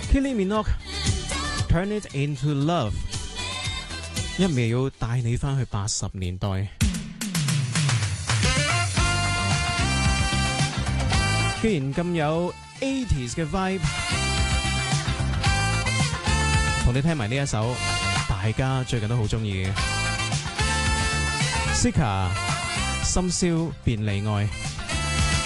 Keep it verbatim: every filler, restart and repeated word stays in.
Kylie Minogue Turn It Into Love， 一秒帶你翻去八十年代。既然咁有 eighties 嘅 vibe， 同你聽埋呢一首大家最近都好中意嘅 Sika 深宵便利愛。